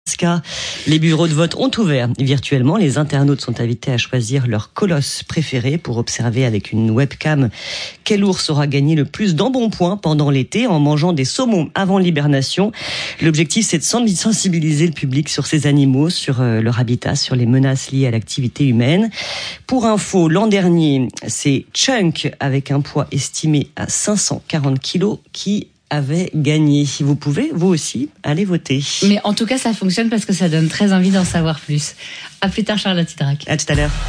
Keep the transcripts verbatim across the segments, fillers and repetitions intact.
Les bureaux de vote ont ouvert virtuellement. Les internautes sont invités à choisir leur colosse préféré pour observer avec une webcam quel ours aura gagné le plus d'embonpoint pendant l'été en mangeant des saumons avant l'hibernation. L'objectif, c'est de sensibiliser le public sur ces animaux, sur leur habitat, sur les menaces liées à l'activité humaine. Pour info, l'an dernier, c'est Chunk avec un poids estimé à cinq cent quarante kilos qui avait gagné. Vous pouvez, vous aussi, aller voter. Mais en tout cas, ça fonctionne parce que ça donne très envie d'en savoir plus. À plus tard, Charlotte Hydrac. À tout à l'heure.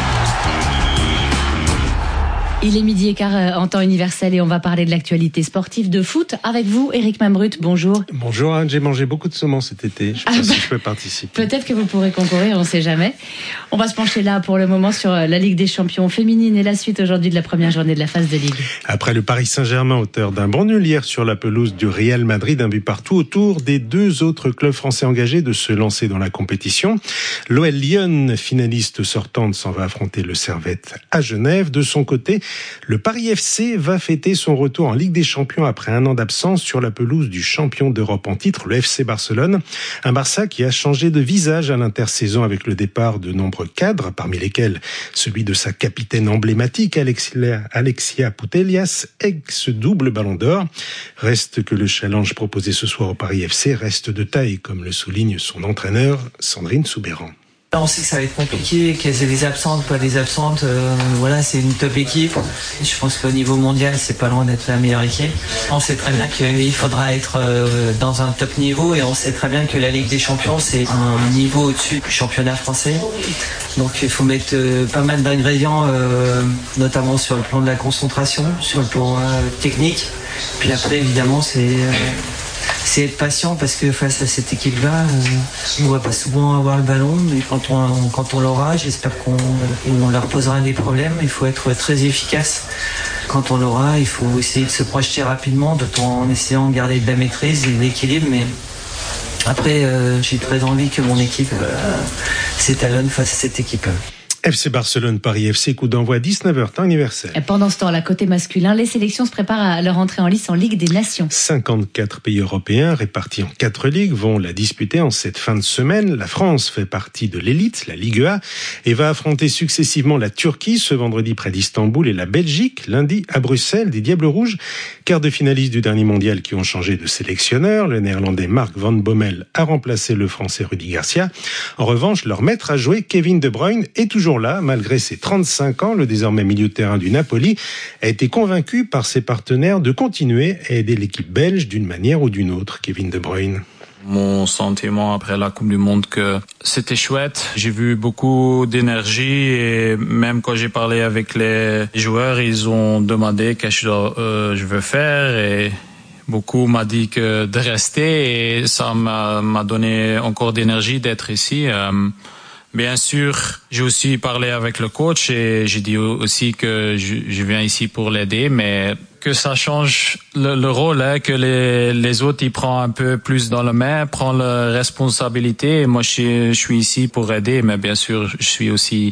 Il est midi et quart en temps universel et on va parler de l'actualité sportive de foot avec vous, Éric Mambrut. Bonjour. Bonjour, Anne. J'ai mangé beaucoup de saumon cet été. Je sais ah pas bah, si je peux participer. Peut-être que vous pourrez concourir, on ne sait jamais. On va se pencher là pour le moment sur la Ligue des Champions féminine et la suite aujourd'hui de la première journée de la phase de Ligue. Après le Paris Saint-Germain, auteur d'un bon nul hier sur la pelouse du Real Madrid, un but partout, autour des deux autres clubs français engagés de se lancer dans la compétition. L'O L Lyon, finaliste sortante, s'en va affronter le Servette à Genève. De son côté, le Paris F C va fêter son retour en Ligue des Champions après un an d'absence sur la pelouse du champion d'Europe en titre, le F C Barcelone. Un Barça qui a changé de visage à l'intersaison avec le départ de nombreux cadres, parmi lesquels celui de sa capitaine emblématique, Alexia, Alexia Putellas, ex-double Ballon d'Or. Reste que le challenge proposé ce soir au Paris F C reste de taille, comme le souligne son entraîneur, Sandrine Soubeyran. On sait que ça va être compliqué, qu'il y a des absentes, pas des absentes. Euh, voilà, c'est une top équipe. Je pense qu'au niveau mondial, c'est pas loin d'être la meilleure équipe. On sait très bien qu'il faudra être euh, dans un top niveau et on sait très bien que la Ligue des Champions, c'est un niveau au-dessus du championnat français. Donc il faut mettre euh, pas mal d'ingrédients, euh, notamment sur le plan de la concentration, sur le plan euh, technique. Puis après, évidemment, c'est... Euh, c'est être patient parce que face à cette équipe-là, euh, on va pas souvent avoir le ballon, mais quand on, quand on l'aura, j'espère qu'on on leur posera des problèmes. Il faut être très efficace. Quand on l'aura, il faut essayer de se projeter rapidement, tout en essayant de garder de la maîtrise et de l'équilibre. Mais après, euh, j'ai très envie que mon équipe euh, s'étalonne face à cette équipe. F C Barcelone, Paris F C, coup d'envoi dix-neuf heures, temps universel. Et pendant ce temps, là, côté masculin, les sélections se préparent à leur entrée en lice en Ligue des Nations. cinquante-quatre pays européens répartis en quatre ligues vont la disputer en cette fin de semaine. La France fait partie de l'élite, la Ligue A, et va affronter successivement la Turquie ce vendredi près d'Istanbul et la Belgique lundi à Bruxelles. Des Diables Rouges, quart de finalistes du dernier mondial qui ont changé de sélectionneur. Le néerlandais Mark van Bommel a remplacé le français Rudy Garcia. En revanche, leur maître à jouer, Kevin De Bruyne, est toujours là, malgré ses trente-cinq ans. Le désormais milieu de terrain du Napoli a été convaincu par ses partenaires de continuer à aider l'équipe belge d'une manière ou d'une autre. Kevin De Bruyne. Mon sentiment après la Coupe du Monde, que c'était chouette. J'ai vu beaucoup d'énergie et même quand j'ai parlé avec les joueurs, ils ont demandé qu'est-ce que euh, je veux faire et beaucoup m'ont dit que de rester et ça m'a, m'a donné encore d'énergie d'être ici. Euh, Bien sûr, j'ai aussi parlé avec le coach et j'ai dit aussi que je, je viens ici pour l'aider, mais que ça change le, le rôle, hein, que les, les autres ils prennent un peu plus dans la main, prennent la responsabilité. Et moi, je suis, je suis ici pour aider, mais bien sûr, je suis aussi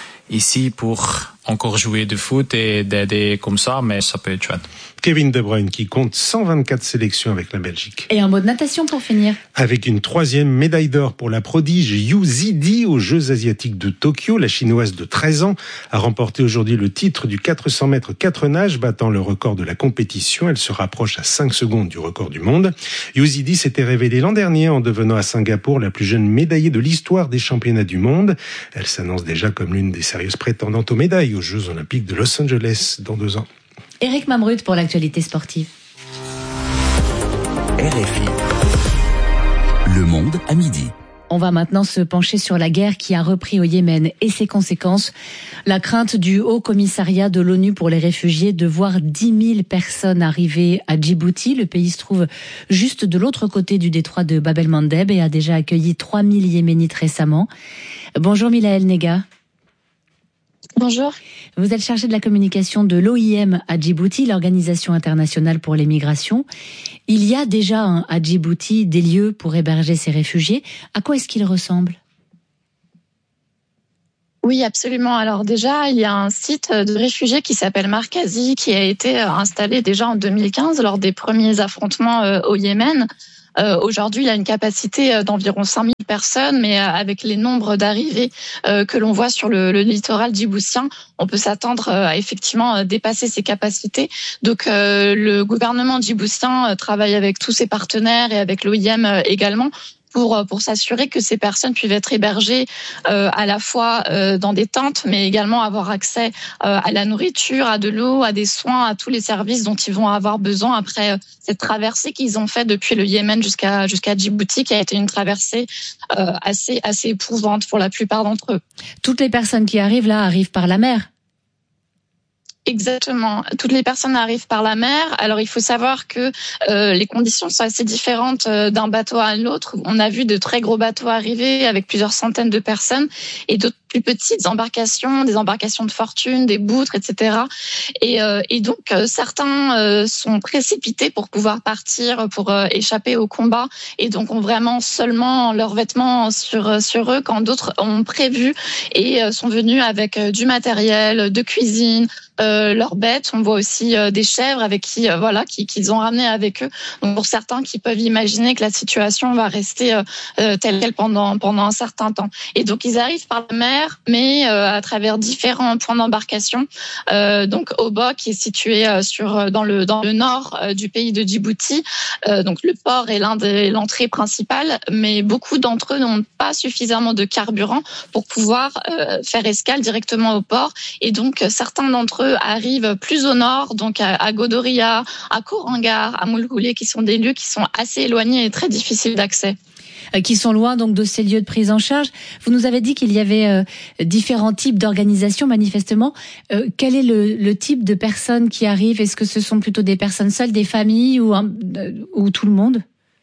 ici pour encore jouer de foot et d'aider comme ça, mais ça peut être chouette. Kevin De Bruyne qui compte cent vingt-quatre sélections avec la Belgique. Et un mot de natation pour finir. Avec une troisième médaille d'or pour la prodige Yu Zidi aux Jeux Asiatiques de Tokyo, la chinoise de treize ans a remporté aujourd'hui le titre du quatre cents mètres quatre nages, battant le record de la compétition. Elle se rapproche à cinq secondes du record du monde. Yu Zidi s'était révélée l'an dernier en devenant à Singapour la plus jeune médaillée de l'histoire des championnats du monde. Elle s'annonce déjà comme l'une des sérieuses prétendantes aux médailles aux Jeux Olympiques de Los Angeles dans deux ans. Éric Mambrut pour l'actualité sportive. R F I. Le monde à midi. On va maintenant se pencher sur la guerre qui a repris au Yémen et ses conséquences. La crainte du Haut Commissariat de l'ONU pour les réfugiés de voir dix mille personnes arriver à Djibouti. Le pays se trouve juste de l'autre côté du détroit de Bab el-Mandeb et a déjà accueilli trois mille Yéménites récemment. Bonjour Milaël Nega. Bonjour. Vous êtes chargée de la communication de l'O I M à Djibouti, l'Organisation internationale pour les migrations. Il y a déjà hein, à Djibouti des lieux pour héberger ces réfugiés. À quoi est-ce qu'ils ressemblent ? Oui, absolument. Alors déjà, il y a un site de réfugiés qui s'appelle Markazi qui a été installé déjà en deux mille quinze lors des premiers affrontements au Yémen. Euh, aujourd'hui, il y a une capacité d'environ cinq mille personnes, mais avec les nombres d'arrivées euh, que l'on voit sur le, le littoral djiboutien, on peut s'attendre à effectivement dépasser ces capacités. Donc, euh, le gouvernement djiboutien travaille avec tous ses partenaires et avec l'O I M également pour pour s'assurer que ces personnes puissent être hébergées euh, à la fois euh, dans des tentes, mais également avoir accès euh, à la nourriture, à de l'eau, à des soins, à tous les services dont ils vont avoir besoin après euh, cette traversée qu'ils ont faite depuis le Yémen jusqu'à jusqu'à Djibouti, qui a été une traversée euh, assez assez éprouvante pour la plupart d'entre eux. Toutes les personnes qui arrivent là arrivent par la mer. Exactement. Toutes les personnes arrivent par la mer. Alors, il faut savoir que euh, les conditions sont assez différentes euh, d'un bateau à l'autre. On a vu de très gros bateaux arriver avec plusieurs centaines de personnes et d'autres plus petites embarcations, des embarcations de fortune, des boutres, et cetera. Et, euh, et donc, euh, certains euh, sont précipités pour pouvoir partir, pour euh, échapper au combat, et donc ont vraiment seulement leurs vêtements sur sur eux, quand d'autres ont prévu et euh, sont venus avec euh, du matériel de cuisine, Euh, leurs bêtes. On voit aussi euh, des chèvres avec qui, euh, voilà, qui, qu'ils ont ramené avec eux. Donc pour certains qui peuvent imaginer que la situation va rester euh, euh, telle quelle pendant pendant un certain temps. Et donc ils arrivent par la mer, mais euh, à travers différents points d'embarcation. Euh, donc Oba, qui est situé euh, sur dans le dans le nord euh, du pays de Djibouti. Euh, donc le port est l'un des l'entrée principale, mais beaucoup d'entre eux n'ont pas suffisamment de carburant pour pouvoir euh, faire escale directement au port. Et donc certains d'entre eux arrivent plus au nord, donc à, à Godoria, à Korangar, à Moulgoulé, qui sont des lieux qui sont assez éloignés et très difficiles d'accès. Qui sont loin donc de ces lieux de prise en charge. Vous nous avez dit qu'il y avait euh, différents types d'organisations, manifestement. Euh, quel est le, le type de personnes qui arrivent? Est-ce que ce sont plutôt des personnes seules, des familles ou, un, euh, ou tout le monde?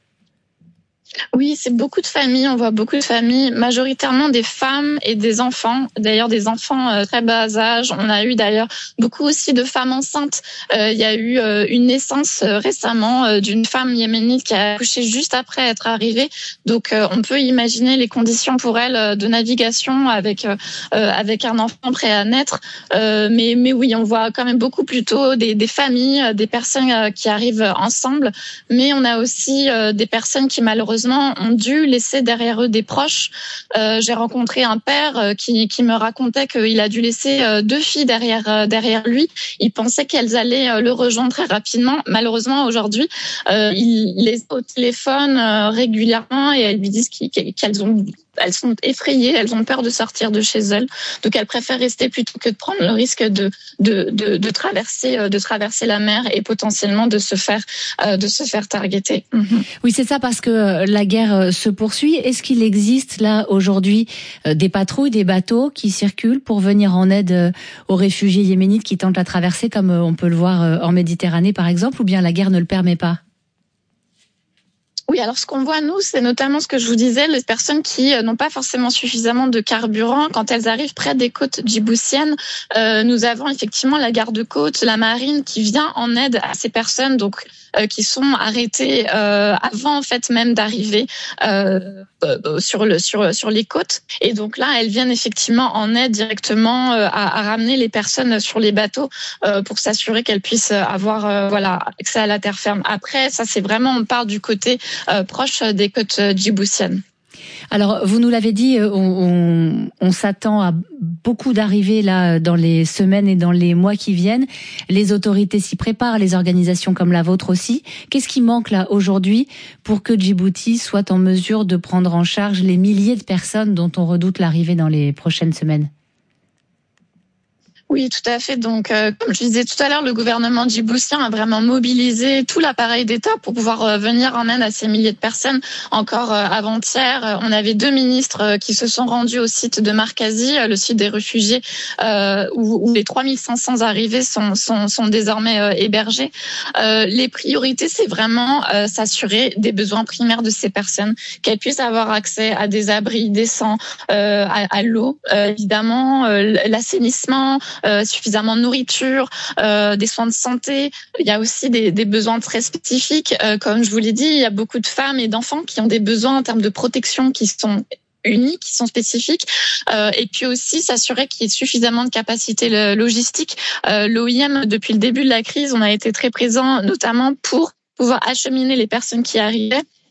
Oui, c'est beaucoup de familles. On voit beaucoup de familles, majoritairement des femmes et des enfants. D'ailleurs, des enfants euh, très bas âge. On a eu d'ailleurs beaucoup aussi de femmes enceintes. Euh, il y a eu euh, une naissance euh, récemment euh, d'une femme yéménite qui a accouché juste après être arrivée. Donc, euh, on peut imaginer les conditions pour elle euh, de navigation avec euh, avec un enfant prêt à naître. Euh, mais mais oui, on voit quand même beaucoup plutôt des, des familles, des personnes euh, qui arrivent ensemble. Mais on a aussi euh, des personnes qui malheureusement ont dû laisser derrière eux des proches. Euh, j'ai rencontré un père euh, qui, qui me racontait qu'il a dû laisser euh, deux filles derrière euh, derrière lui. Il pensait qu'elles allaient euh, le rejoindre très rapidement. Malheureusement, aujourd'hui, euh, il les a au téléphone euh, régulièrement et elles lui disent qu'elles ont elles sont effrayées, elles ont peur de sortir de chez elles. Donc elles préfèrent rester plutôt que de prendre le risque de de de, de traverser de traverser la mer et potentiellement de se faire euh, de se faire targeter. Mm-hmm. Oui, c'est ça, parce que la guerre se poursuit. Est-ce qu'il existe là aujourd'hui des patrouilles, des bateaux qui circulent pour venir en aide aux réfugiés yéménites qui tentent la traversée, comme on peut le voir en Méditerranée par exemple, ou bien la guerre ne le permet pas? Oui, alors ce qu'on voit, nous, c'est notamment ce que je vous disais, les personnes qui n'ont pas forcément suffisamment de carburant. Quand elles arrivent près des côtes djiboutiennes, euh, nous avons effectivement la garde-côte, la marine qui vient en aide à ces personnes, donc euh, qui sont arrêtées euh, avant en fait même d'arriver euh, sur le sur sur les côtes. Et donc là, elles viennent effectivement en aide directement euh, à, à ramener les personnes sur les bateaux euh, pour s'assurer qu'elles puissent avoir euh, voilà accès à la terre ferme. Après, ça c'est vraiment, on part du côté Euh, proche des côtes djiboutiennes. Alors, vous nous l'avez dit, on, on, on s'attend à beaucoup d'arrivées là dans les semaines et dans les mois qui viennent. Les autorités s'y préparent, les organisations comme la vôtre aussi. Qu'est-ce qui manque là aujourd'hui pour que Djibouti soit en mesure de prendre en charge les milliers de personnes dont on redoute l'arrivée dans les prochaines semaines? Oui, tout à fait. Donc, euh, comme je disais tout à l'heure, le gouvernement djiboutien a vraiment mobilisé tout l'appareil d'État pour pouvoir euh, venir en aide à ces milliers de personnes. Encore euh, avant-hier, euh, on avait deux ministres euh, qui se sont rendus au site de Markazi, euh, le site des réfugiés, euh, où, où les trois mille cinq cents arrivés sont, sont, sont désormais euh, hébergés. Euh, les priorités, c'est vraiment euh, s'assurer des besoins primaires de ces personnes, qu'elles puissent avoir accès à des abris décents, euh, à, à l'eau, euh, évidemment, euh, l'assainissement, Euh, suffisamment de nourriture, euh, des soins de santé. Il y a aussi des, des besoins très spécifiques. Euh, comme je vous l'ai dit, il y a beaucoup de femmes et d'enfants qui ont des besoins en termes de protection qui sont uniques, qui sont spécifiques. Euh, et puis aussi s'assurer qu'il y ait suffisamment de capacité logistique. Euh, L'O I M, depuis le début de la crise, on a été très présent, notamment pour pouvoir acheminer les personnes qui arrivaient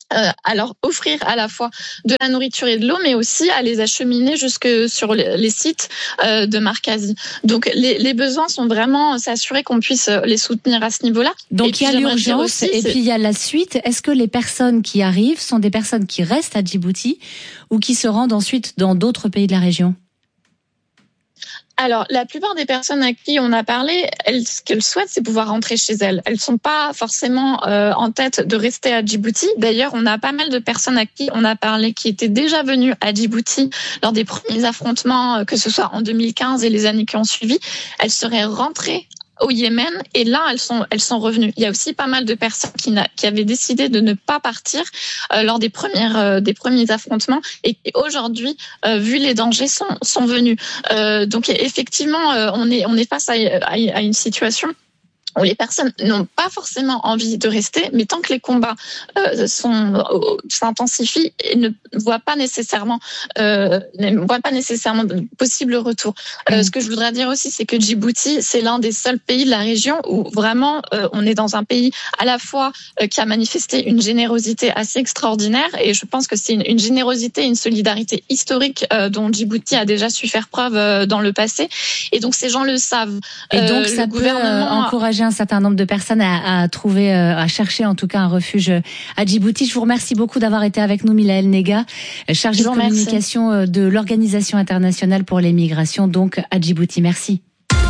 Euh, alors offrir à la fois de la nourriture et de l'eau, mais aussi à les acheminer jusque sur les sites euh, de Markazi. Donc les, les besoins sont vraiment s'assurer qu'on puisse les soutenir à ce niveau-là. Donc il y a l'urgence et puis il y a la suite. Est-ce que les personnes qui arrivent sont des personnes qui restent à Djibouti ou qui se rendent ensuite dans d'autres pays de la région ? Alors, la plupart des personnes à qui on a parlé, elles, ce qu'elles souhaitent, c'est pouvoir rentrer chez elles. Elles sont pas forcément euh, en tête de rester à Djibouti. D'ailleurs, on a pas mal de personnes à qui on a parlé qui étaient déjà venues à Djibouti lors des premiers affrontements, que ce soit en deux mille quinze et les années qui ont suivi. Elles seraient rentrées au Yémen et là elles sont elles sont revenues. Il y a aussi pas mal de personnes qui, n'a, qui avaient décidé de ne pas partir euh, lors des premières euh, des premiers affrontements et qui aujourd'hui euh, vu les dangers sont sont venus. Euh, donc effectivement euh, on est on est face à, à, à une situation où les personnes n'ont pas forcément envie de rester, mais tant que les combats euh, sont euh, s'intensifient, ils ne voient pas nécessairement euh, ne voient pas nécessairement de possible retour. Euh, mmh. Ce que je voudrais dire aussi, c'est que Djibouti, c'est l'un des seuls pays de la région où vraiment euh, on est dans un pays à la fois euh, qui a manifesté une générosité assez extraordinaire, et je pense que c'est une, une générosité, une solidarité historique euh, dont Djibouti a déjà su faire preuve euh, dans le passé, et donc ces gens le savent. Et donc euh, ça le peut gouvernement encourager un certain nombre de personnes à, à trouver, à chercher en tout cas un refuge à Djibouti. Je vous remercie beaucoup d'avoir été avec nous, Milaëlle Nega, chargée de communication de l'Organisation internationale pour les migrations, donc à Djibouti. Merci.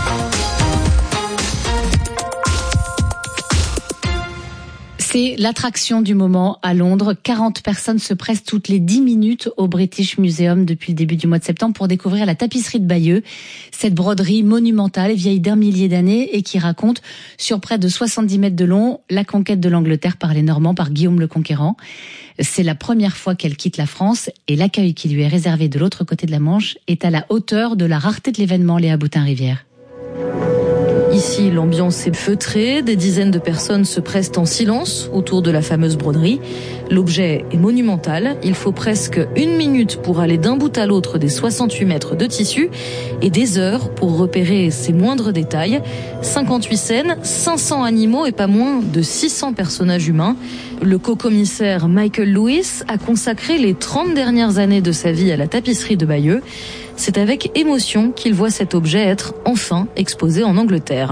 C'est l'attraction du moment à Londres. quarante personnes se pressent toutes les dix minutes au British Museum depuis le début du mois de septembre pour découvrir la tapisserie de Bayeux. Cette broderie monumentale, vieille d'un millier d'années et qui raconte, sur près de soixante-dix mètres de long, la conquête de l'Angleterre par les Normands, par Guillaume le Conquérant. C'est la première fois qu'elle quitte la France et l'accueil qui lui est réservé de l'autre côté de la Manche est à la hauteur de la rareté de l'événement, Léa Boutin-Rivière. Ici, l'ambiance est feutrée, des dizaines de personnes se pressent en silence autour de la fameuse broderie. L'objet est monumental, il faut presque une minute pour aller d'un bout à l'autre des soixante-huit mètres de tissu et des heures pour repérer ses moindres détails. cinquante-huit scènes, cinq cents animaux et pas moins de six cents personnages humains. Le co-commissaire Michael Lewis a consacré les trente dernières années de sa vie à la tapisserie de Bayeux. C'est avec émotion qu'il voit cet objet être enfin exposé en Angleterre.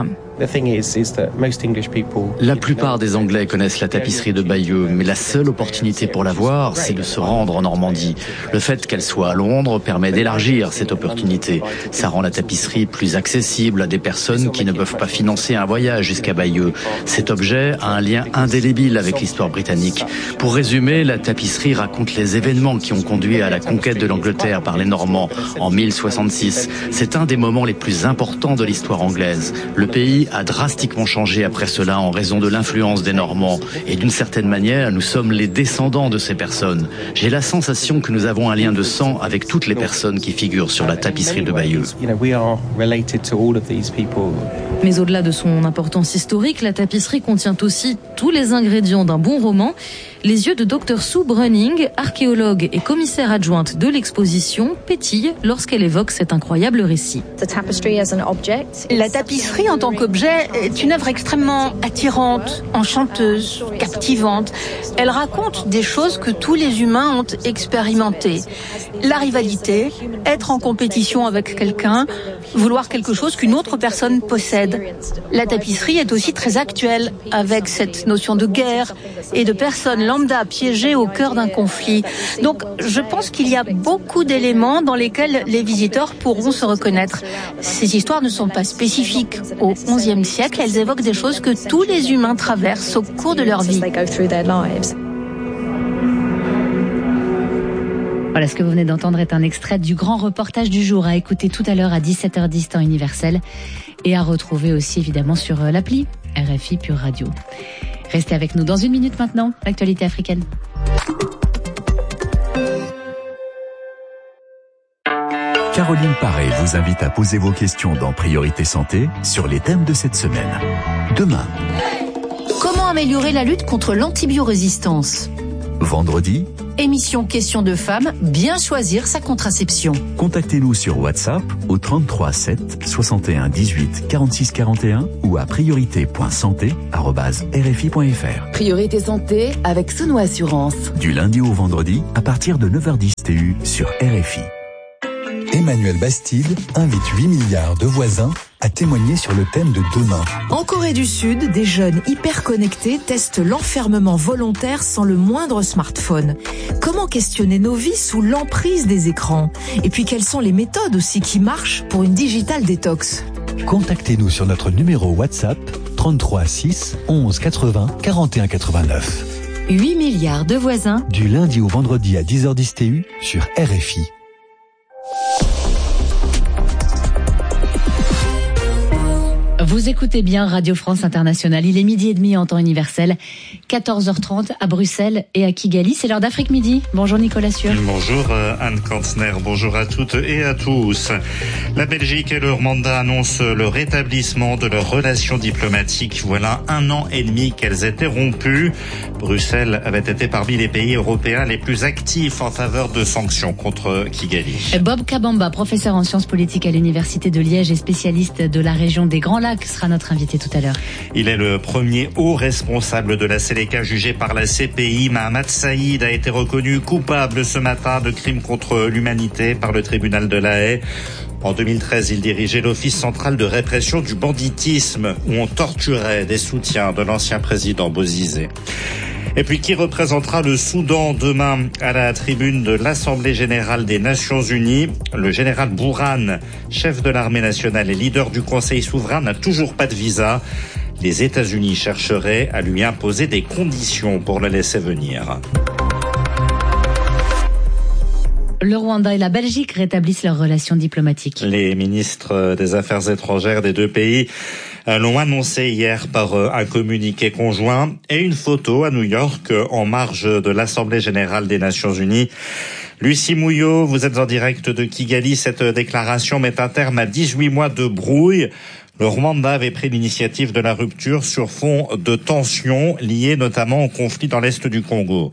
La plupart des Anglais connaissent la tapisserie de Bayeux, mais la seule opportunité pour la voir, c'est de se rendre en Normandie. Le fait qu'elle soit à Londres permet d'élargir cette opportunité. Ça rend la tapisserie plus accessible à des personnes qui ne peuvent pas financer un voyage jusqu'à Bayeux. Cet objet a un lien indélébile avec l'histoire britannique. Pour résumer, la tapisserie raconte les événements qui ont conduit à la conquête de l'Angleterre par les Normands en mille soixante-six. C'est un des moments les plus importants de l'histoire anglaise. Le pays a drastiquement changé après cela en raison de l'influence des Normands. Et d'une certaine manière, nous sommes les descendants de ces personnes. J'ai la sensation que nous avons un lien de sang avec toutes les personnes qui figurent sur la tapisserie de Bayeux. Mais au-delà de son importance historique, la tapisserie contient aussi tous les ingrédients d'un bon roman. Les yeux de docteur Sue Brunning, archéologue et commissaire adjointe de l'exposition, pétillent lorsqu'elle évoque cet incroyable récit. La tapisserie en tant qu'objet est une œuvre extrêmement attirante, enchanteuse, captivante. Elle raconte des choses que tous les humains ont expérimentées. La rivalité, être en compétition avec quelqu'un, vouloir quelque chose qu'une autre personne possède. La tapisserie est aussi très actuelle, avec cette notion de guerre et de personnes lambda piégées au cœur d'un conflit. Donc, je pense qu'il y a beaucoup d'éléments dans lesquels les visiteurs pourront se reconnaître. Ces histoires ne sont pas spécifiques au onzième siècle, elles évoquent des choses que tous les humains traversent au cours de leur vie. Voilà, ce que vous venez d'entendre est un extrait du grand reportage du jour à écouter tout à l'heure à dix-sept heures dix temps universel et à retrouver aussi évidemment sur l'appli R F I Pure Radio. Restez avec nous dans une minute maintenant, l'actualité africaine. Caroline Paré vous invite à poser vos questions dans Priorité Santé sur les thèmes de cette semaine. Demain. Comment améliorer la lutte contre l'antibiorésistance ? Vendredi, Émission Questions de femmes, bien choisir sa contraception. Contactez-nous sur WhatsApp au trente-trois sept soixante et un dix-huit quarante-six quarante et un ou à priorité point santé arobase r f i point f r. Priorité santé avec Sono Assurance. Du lundi au vendredi à partir de neuf heures dix T U sur R F I. Emmanuel Bastide invite huit milliards de voisins à témoigner sur le thème de demain. En Corée du Sud, des jeunes hyper connectés testent l'enfermement volontaire sans le moindre smartphone. Comment questionner nos vies sous l'emprise des écrans? Et puis quelles sont les méthodes aussi qui marchent pour une digital détox? Contactez-nous sur notre numéro WhatsApp trente-trois six onze quatre-vingts quarante et un quatre-vingt-neuf. huit milliards de voisins. Du lundi au vendredi à dix heures dix T U sur R F I. Vous écoutez bien Radio France Internationale. Il est midi et demi en temps universel, quatorze heures trente à Bruxelles et à Kigali. C'est l'heure d'Afrique Midi. Bonjour Nicolas Sueur. Bonjour Anne Kantner, bonjour à toutes et à tous. La Belgique et le Rwanda annoncent le rétablissement de leurs relations diplomatiques. Voilà un an et demi qu'elles étaient rompues. Bruxelles avait été parmi les pays européens les plus actifs en faveur de sanctions contre Kigali. Bob Kabamba, professeur en sciences politiques à l'Université de Liège et spécialiste de la région des Grands Lacs, sera notre invité tout à l'heure. Il est le premier haut responsable de la Seleka jugé par la C P I. Mahamat Saïd a été reconnu coupable ce matin de crimes contre l'humanité par le tribunal de La Haye. En deux mille treize, il dirigeait l'Office central de répression du banditisme où on torturait des soutiens de l'ancien président Bozizé. Et puis, qui représentera le Soudan demain à la tribune de l'Assemblée générale des Nations unies? Le général Bourhan, chef de l'armée nationale et leader du Conseil souverain, n'a toujours pas de visa. Les États-Unis chercheraient à lui imposer des conditions pour le laisser venir. Le Rwanda et la Belgique rétablissent leurs relations diplomatiques. Les ministres des Affaires étrangères des deux pays l'ont annoncé hier par un communiqué conjoint et une photo à New York en marge de l'Assemblée générale des Nations unies. Lucie Mouillot, vous êtes en direct de Kigali. Cette déclaration met un terme à dix-huit mois de brouille. Le Rwanda avait pris l'initiative de la rupture sur fond de tensions liées notamment au conflit dans l'est du Congo.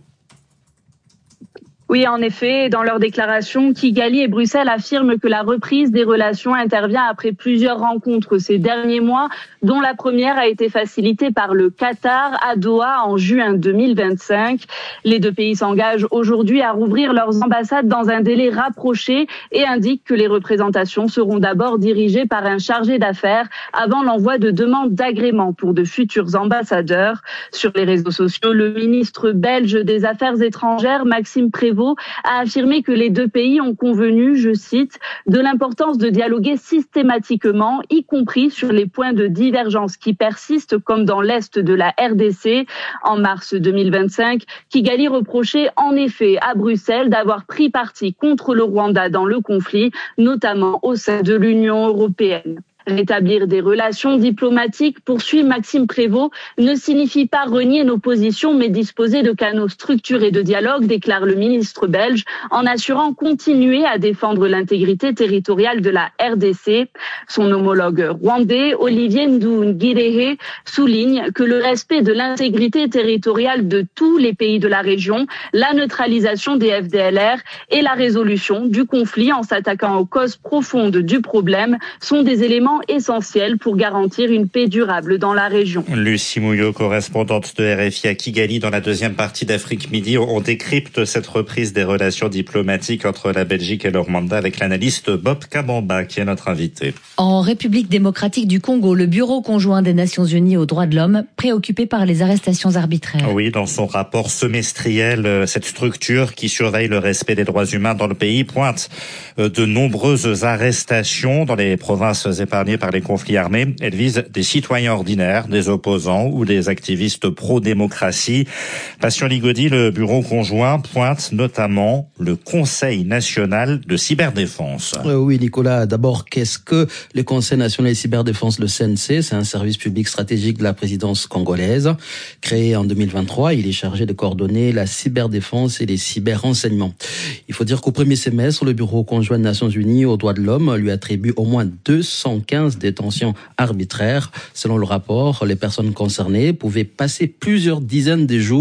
Oui, en effet, dans leur déclaration, Kigali et Bruxelles affirment que la reprise des relations intervient après plusieurs rencontres ces derniers mois, dont la première a été facilitée par le Qatar à Doha en juin deux mille vingt-cinq. Les deux pays s'engagent aujourd'hui à rouvrir leurs ambassades dans un délai rapproché et indiquent que les représentations seront d'abord dirigées par un chargé d'affaires avant l'envoi de demandes d'agrément pour de futurs ambassadeurs. Sur les réseaux sociaux, le ministre belge des Affaires étrangères, Maxime Prévost, a affirmé que les deux pays ont convenu, je cite, de l'importance de dialoguer systématiquement, y compris sur les points de divergence qui persistent, comme dans l'est de la R D C. En mars deux mille vingt-cinq, Kigali reprochait en effet à Bruxelles d'avoir pris parti contre le Rwanda dans le conflit, notamment au sein de l'Union européenne. Rétablir des relations diplomatiques, poursuit Maxime Prévost, ne signifie pas renier nos positions, mais disposer de canaux structurés de dialogue, déclare le ministre belge, en assurant continuer à défendre l'intégrité territoriale de la R D C. Son homologue rwandais, Olivier Nduhungirehe, souligne que le respect de l'intégrité territoriale de tous les pays de la région, la neutralisation des F D L R et la résolution du conflit en s'attaquant aux causes profondes du problème sont des éléments essentiel pour garantir une paix durable dans la région. Lucie Mouillot, correspondante de R F I à Kigali, dans la deuxième partie d'Afrique Midi. On décrypte cette reprise des relations diplomatiques entre la Belgique et le Rwanda avec l'analyste Bob Kabamba, qui est notre invité. En République démocratique du Congo, le Bureau conjoint des Nations Unies aux droits de l'homme, préoccupé par les arrestations arbitraires. Oui, dans son rapport semestriel, cette structure qui surveille le respect des droits humains dans le pays pointe de nombreuses arrestations dans les provinces épargnées par les conflits armés. Elle vise des citoyens ordinaires, des opposants ou des activistes pro-démocratie. Passion Ligodi, le bureau conjoint pointe notamment le Conseil national de cyberdéfense. Euh, oui, Nicolas. D'abord, qu'est-ce que le Conseil national de cyberdéfense, le C N C? C'est un service public stratégique de la présidence congolaise. Créé en deux mille vingt-trois, il est chargé de coordonner la cyberdéfense et les cyberrenseignements. Il faut dire qu'au premier semestre, le bureau conjoint des Nations Unies aux droits de l'homme lui attribue au moins deux cent quinze détentions arbitraires. Selon le rapport, les personnes concernées pouvaient passer plusieurs dizaines de jours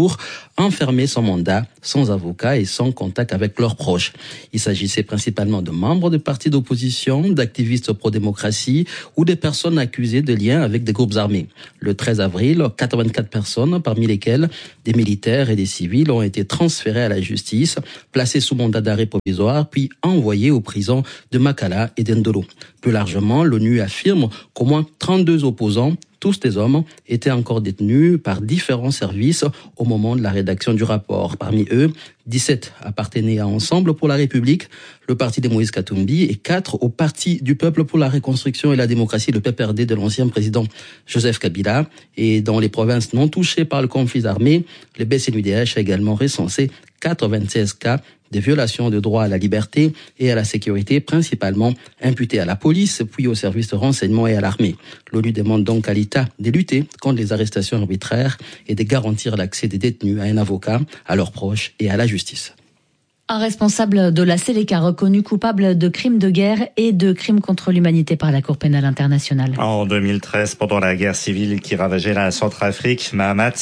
enfermés sans mandat, sans avocat et sans contact avec leurs proches. Il s'agissait principalement de membres de partis d'opposition, d'activistes pro-démocratie ou des personnes accusées de liens avec des groupes armés. Le treize avril, quatre-vingt-quatre personnes, parmi lesquelles des militaires et des civils, ont été transférées à la justice, placées sous mandat d'arrêt provisoire, puis envoyées aux prisons de Makala et d'Endolo. Plus largement, l'ONU affirme qu'au moins trente-deux opposants, tous des hommes, étaient encore détenus par différents services au moment de la rédaction du rapport. Parmi eux, dix-sept appartenaient à Ensemble pour la République, le parti de Moïse Katumbi, et quatre au Parti du Peuple pour la Reconstruction et la Démocratie, le P P R D de l'ancien président Joseph Kabila. Et dans les provinces non touchées par le conflit armé, le B C N U D H a également recensé quatre-vingt-seize cas de violations de droit à la liberté et à la sécurité, principalement imputés à la police, puis aux services de renseignement et à l'armée. L'ONU demande donc à l'État de lutter contre les arrestations arbitraires et de garantir l'accès des détenus à un avocat, à leurs proches et à la justice. Un responsable de la Séléka reconnu coupable de crimes de guerre et de crimes contre l'humanité par la Cour pénale internationale. En deux mille treize, pendant la guerre civile qui ravageait la Centrafrique, Mahamat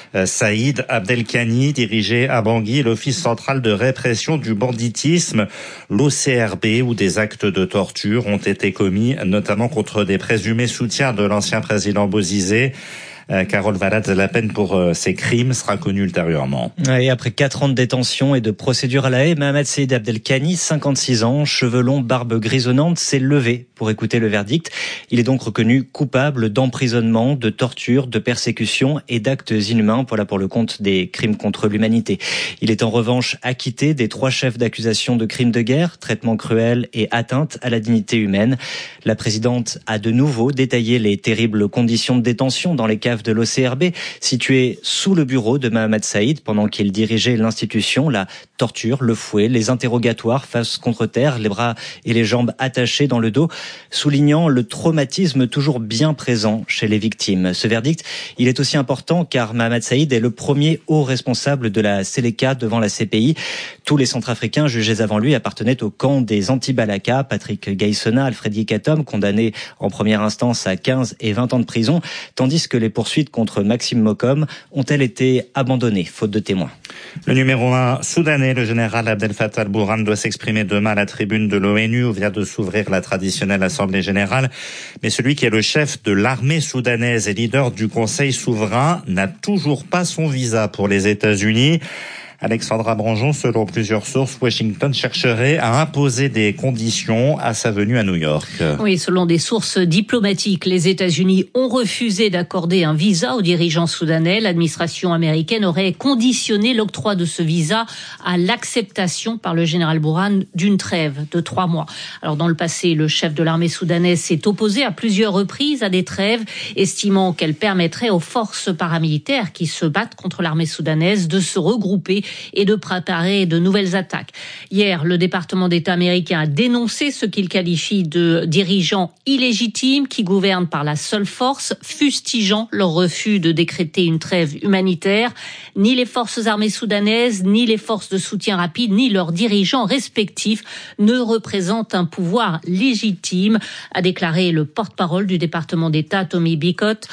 Saïd Abdelkani dirigeait à Bangui l'Office central de répression du banditisme, l'O C R B, où des actes de torture ont été commis, notamment contre des présumés soutiens de l'ancien président Bozizé. Carole Valade, la peine pour ces crimes sera connue ultérieurement. Et après quatre ans de détention et de procédure à la haie, Mahamat Saïd Abdelkani, cinquante-six ans, cheveux longs, barbe grisonnante, s'est levé pour écouter le verdict. Il est donc reconnu coupable d'emprisonnement, de torture, de persécution et d'actes inhumains, voilà pour le compte des crimes contre l'humanité. Il est en revanche acquitté des trois chefs d'accusation de crimes de guerre, traitement cruel et atteinte à la dignité humaine. La présidente a de nouveau détaillé les terribles conditions de détention dans les caves de l'O C R B, situé sous le bureau de Mahamat Saïd pendant qu'il dirigeait l'institution. La torture, le fouet, les interrogatoires face contre terre, les bras et les jambes attachés dans le dos, soulignant le traumatisme toujours bien présent chez les victimes. Ce verdict, il est aussi important car Mahamat Saïd est le premier haut responsable de la Séléka devant la C P I. Tous les Centrafricains jugés avant lui appartenaient au camp des anti-Balaka. Patrick Gaïssona, Alfred Yekatom, condamnés en première instance à quinze et vingt ans de prison, tandis que les poursuites contre Maxime Mokom ont-elles été abandonnées, faute de témoins. Le numéro un soudanais, le général Abdel Fattah al-Burhan, doit s'exprimer demain à la tribune de l'ONU où vient de s'ouvrir la traditionnelle Assemblée générale. Mais celui qui est le chef de l'armée soudanaise et leader du Conseil souverain n'a toujours pas son visa pour les États-Unis. Alexandra Branjon, selon plusieurs sources, Washington chercherait à imposer des conditions à sa venue à New York. Oui, selon des sources diplomatiques, les États-Unis ont refusé d'accorder un visa aux dirigeants soudanais. L'administration américaine aurait conditionné l'octroi de ce visa à l'acceptation par le général Burhan d'une trêve de trois mois. Alors, dans le passé, le chef de l'armée soudanaise s'est opposé à plusieurs reprises à des trêves, estimant qu'elles permettraient aux forces paramilitaires qui se battent contre l'armée soudanaise de se regrouper et de préparer de nouvelles attaques. Hier, le département d'État américain a dénoncé ce qu'il qualifie de dirigeants illégitimes qui gouvernent par la seule force, fustigeant leur refus de décréter une trêve humanitaire. Ni les forces armées soudanaises, ni les forces de soutien rapide, ni leurs dirigeants respectifs ne représentent un pouvoir légitime, a déclaré le porte-parole du département d'État, Tommy Piggott.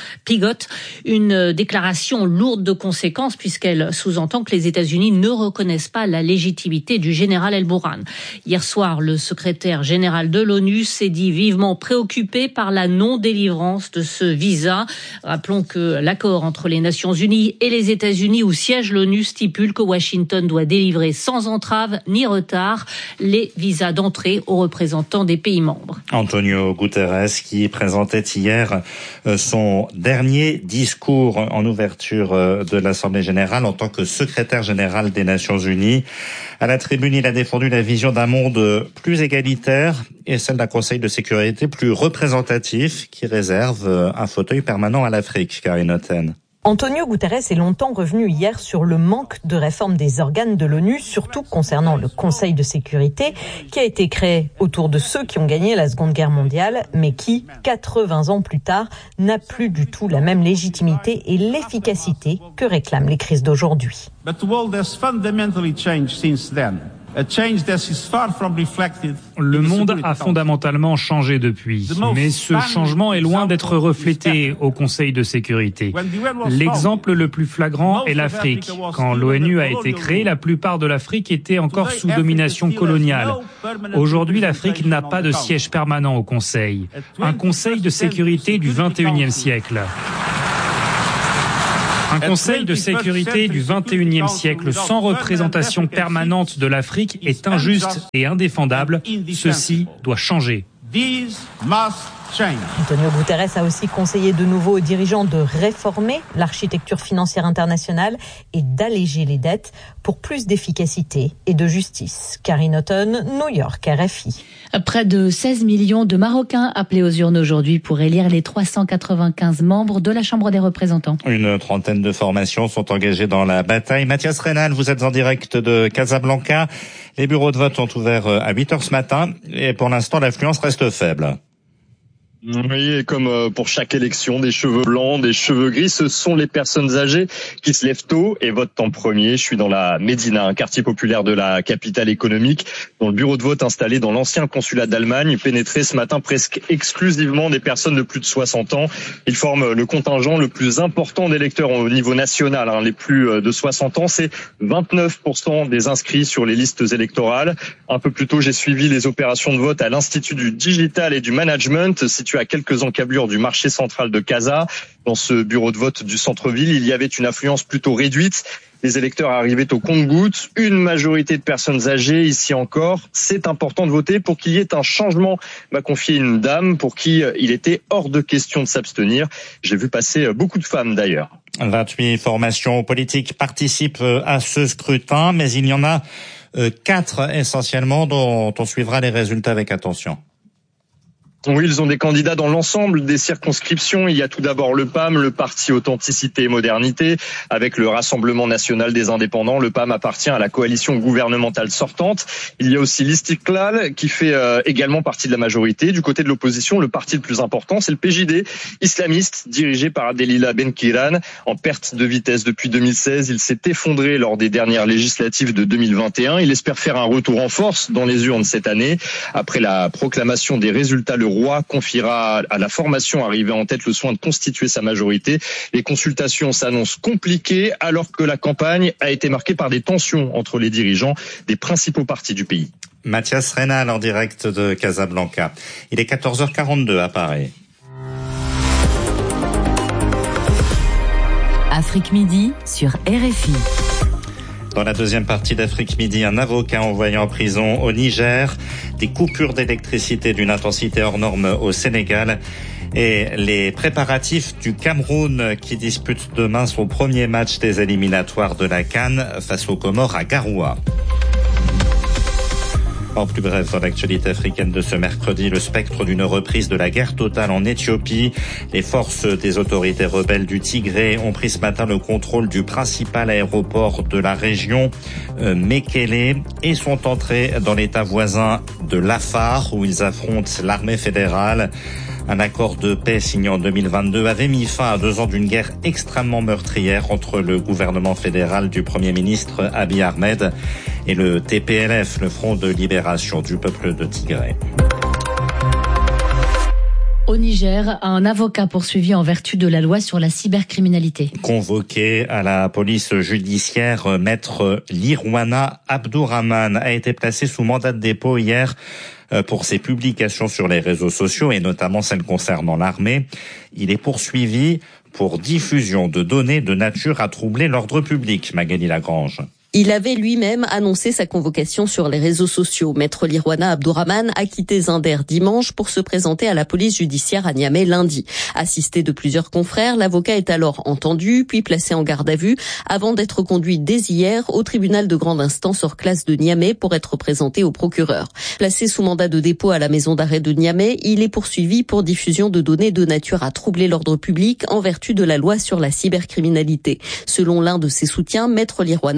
Une déclaration lourde de conséquences puisqu'elle sous-entend que les États-Unis ne reconnaissent pas la légitimité du général El-Burhan. Hier soir, le secrétaire général de l'ONU s'est dit vivement préoccupé par la non-délivrance de ce visa. Rappelons que l'accord entre les Nations Unies et les États-Unis où siège l'ONU stipule que Washington doit délivrer sans entrave ni retard les visas d'entrée aux représentants des pays membres. Antonio Guterres qui présentait hier son dernier discours en ouverture de l'Assemblée générale en tant que secrétaire général des Nations Unies. À la tribune, il a défendu la vision d'un monde plus égalitaire et celle d'un Conseil de sécurité plus représentatif qui réserve un fauteuil permanent à l'Afrique, Karine Otten. Antonio Guterres est longtemps revenu hier sur le manque de réforme des organes de l'ONU, surtout concernant le Conseil de sécurité, qui a été créé autour de ceux qui ont gagné la Seconde Guerre mondiale, mais qui, quatre-vingts ans plus tard, n'a plus du tout la même légitimité et l'efficacité que réclament les crises d'aujourd'hui. But the world has fundamentally changed since then. Le monde a fondamentalement changé depuis, mais ce changement est loin d'être reflété au Conseil de sécurité. L'exemple le plus flagrant est l'Afrique. Quand l'ONU a été créée, la plupart de l'Afrique était encore sous domination coloniale. Aujourd'hui, l'Afrique n'a pas de siège permanent au Conseil. Un Conseil de sécurité du vingt et unième siècle. Un Conseil de sécurité du vingt et unième siècle sans représentation permanente de l'Afrique est injuste et indéfendable. Ceci doit changer. Antonio Guterres a aussi conseillé de nouveau aux dirigeants de réformer l'architecture financière internationale et d'alléger les dettes pour plus d'efficacité et de justice. Karine Houghton, New York, R F I. Près de seize millions de Marocains appelés aux urnes aujourd'hui pour élire les trois cent quatre-vingt-quinze membres de la Chambre des représentants. Une trentaine de formations sont engagées dans la bataille. Mathias Reynal, vous êtes en direct de Casablanca. Les bureaux de vote ont ouvert à huit heures ce matin et pour l'instant l'affluence reste faible. Oui, et comme pour chaque élection, des cheveux blancs, des cheveux gris, ce sont les personnes âgées qui se lèvent tôt et votent en premier. Je suis dans la Médina, un quartier populaire de la capitale économique, dont le bureau de vote installé dans l'ancien consulat d'Allemagne pénétrait ce matin presque exclusivement des personnes de plus de soixante ans. Ils forment le contingent le plus important d'électeurs au niveau national. Hein. Les plus de soixante ans, c'est vingt-neuf pour cent des inscrits sur les listes électorales. Un peu plus tôt, j'ai suivi les opérations de vote à l'Institut du Digital et du Management, situé à quelques encablures du marché central de Casa. Dans ce bureau de vote du centre-ville, il y avait une affluence plutôt réduite. Les électeurs arrivaient au compte-gouttes, une majorité de personnes âgées ici encore. C'est important de voter pour qu'il y ait un changement, m'a confié une dame pour qui il était hors de question de s'abstenir. J'ai vu passer beaucoup de femmes d'ailleurs. vingt-huit formations politiques participent à ce scrutin, mais il y en a quatre essentiellement dont on suivra les résultats avec attention. Oui, ils ont des candidats dans l'ensemble des circonscriptions. Il y a tout d'abord le P A M, le Parti Authenticité et Modernité, avec le Rassemblement National des Indépendants. Le P A M appartient à la coalition gouvernementale sortante. Il y a aussi l'Istiklal, qui fait euh, également partie de la majorité. Du côté de l'opposition, le parti le plus important, c'est le P J D, islamiste, dirigé par Abdelila Benkiran. En perte de vitesse depuis deux mille seize, il s'est effondré lors des dernières législatives de deux mille vingt et un. Il espère faire un retour en force dans les urnes cette année. Après la proclamation des résultats, le roi confiera à la formation arrivée en tête le soin de constituer sa majorité. Les consultations s'annoncent compliquées alors que la campagne a été marquée par des tensions entre les dirigeants des principaux partis du pays. Mathias Reynal en direct de Casablanca. Il est quatorze heures quarante-deux à Paris. Afrique Midi sur R F I. Dans la deuxième partie d'Afrique Midi, un avocat envoyé en prison au Niger, des coupures d'électricité d'une intensité hors norme au Sénégal et les préparatifs du Cameroun qui dispute demain son premier match des éliminatoires de la CAN face aux Comores à Garoua. En plus bref, dans l'actualité africaine de ce mercredi, le spectre d'une reprise de la guerre totale en Éthiopie. Les forces des autorités rebelles du Tigré ont pris ce matin le contrôle du principal aéroport de la région, euh, Mekele, et sont entrés dans l'état voisin de l'Afar, où ils affrontent l'armée fédérale. Un accord de paix signé en deux mille vingt-deux avait mis fin à deux ans d'une guerre extrêmement meurtrière entre le gouvernement fédéral du Premier ministre Abiy Ahmed et le T P L F, le Front de libération du peuple de Tigré. Au Niger, un avocat poursuivi en vertu de la loi sur la cybercriminalité. Convoqué à la police judiciaire, maître Lirwana Abdourahmane a été placé sous mandat de dépôt hier pour ses publications sur les réseaux sociaux et notamment celles concernant l'armée. Il est poursuivi pour diffusion de données de nature à troubler l'ordre public. Magali Lagrange. Il avait lui-même annoncé sa convocation sur les réseaux sociaux. Maître Lirwana Abdourahmane a quitté Zinder dimanche pour se présenter à la police judiciaire à Niamey lundi. Assisté de plusieurs confrères, l'avocat est alors entendu, puis placé en garde à vue, avant d'être conduit dès hier au tribunal de grande instance hors classe de Niamey pour être présenté au procureur. Placé sous mandat de dépôt à la maison d'arrêt de Niamey, il est poursuivi pour diffusion de données de nature à troubler l'ordre public en vertu de la loi sur la cybercriminalité. Selon l'un de ses soutiens, Maître Lirwana garde